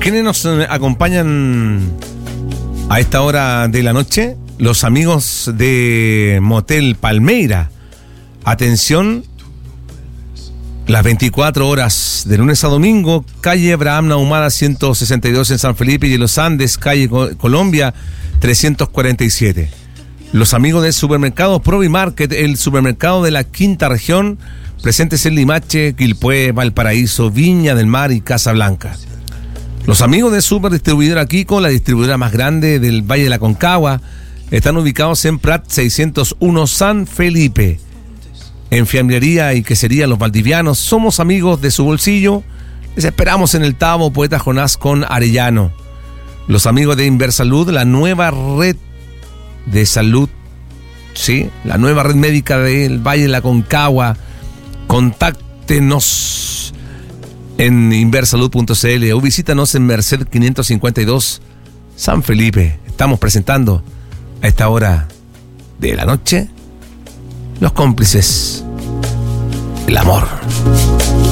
¿Quiénes nos acompañan a esta hora de la noche? Los amigos de Motel Palmeira. Atención, las 24 horas de lunes a domingo, calle Abraham Nahumada 162 en San Felipe y en Los Andes, calle Colombia 347. Los amigos del supermercado Provimarket, el supermercado de la quinta región, presentes en Limache, Quilpué, Valparaíso, Viña del Mar y Casablanca. Los amigos de Superdistribuidora Kiko, la distribuidora más grande del Valle de la Concagua, están ubicados en Prat 601 San Felipe. En fiambrería y quesería Los Valdivianos, somos amigos de su bolsillo. Les esperamos en el Tabo Poeta Jonás con Arellano. Los amigos de Inversalud, la nueva red de salud, ¿sí? La nueva red médica del Valle de la Concagua. Contáctenos en inversalud.cl o visítanos en Merced 552 San Felipe. Estamos presentando a esta hora de la noche Los Cómplices del Amor.